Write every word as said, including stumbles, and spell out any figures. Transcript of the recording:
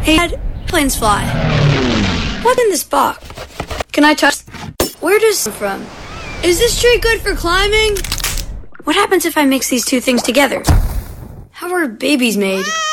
Hey, Dad, planes fly. What's in this box? Can I touch? Where does it come from? Is this tree good for climbing? What happens if I mix these two things together? How are babies made?